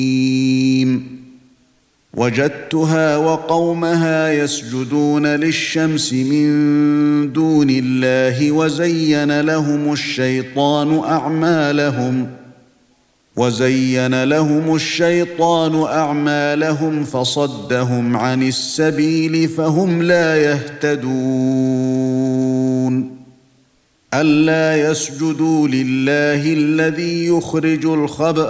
وجدتها وقومها يسجدون للشمس من دون الله وزين لهم الشيطان أعمالهم فصدهم عن السبيل فهم لا يهتدون ألا يسجدوا لله الذي يخرج الخبأ